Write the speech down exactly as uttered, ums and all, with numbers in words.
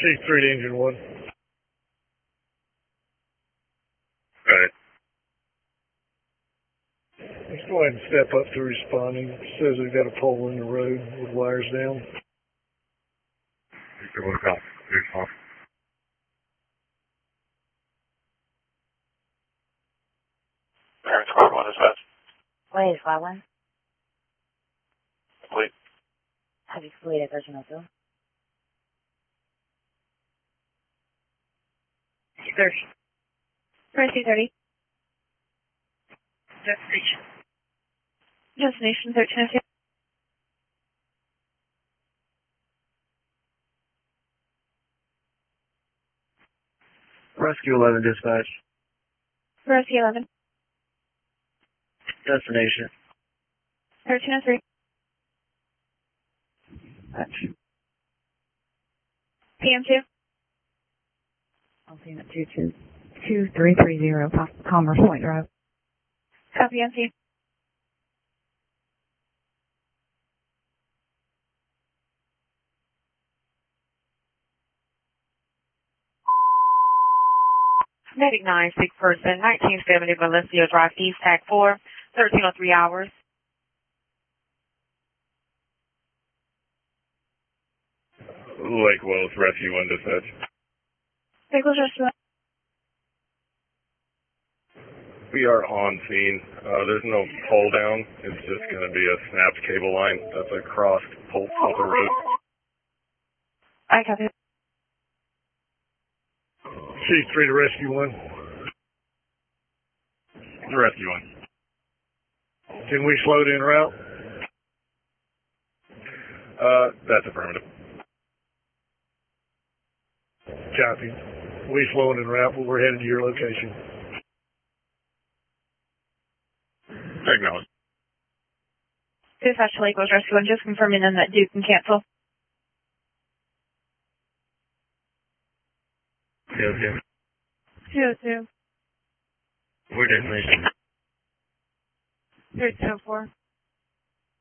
C three to engine one. Got it. Let's go ahead and step up to responding. It says we've got a pole in the road with wires down. What about? Here's off. Aaron Squad one, dispatch. Wait, Squad one? Complete. Have you completed thirteen oh two? thirty. Priority thirty. Destination. Destination thirteen oh two. Rescue eleven dispatch. Rescue eleven. Destination. thirteen oh three. Patch. P M two. I'm seeing it two two two three three zero Commerce Point Drive. Copy M T. Medic nine, six person, nineteen seventy Valencia Drive East, Tag four, thirteen oh three hours. Lake Wells, Rescue one, dispatch. Vehicles Rescue one. We are on scene. Uh, there's no pole down. It's just going to be a snapped cable line that's across pole off the road. I copy. C three to rescue one. Rescue one. Can we slow it en route? Uh, that's affirmative. Copy. We slowing en route, but we're headed to your location. Acknowledge. Dispatch to Lake Wells Rescue one, just confirming then that Duke can cancel. Yes, yes. two oh two. Where destination? thirteen oh four.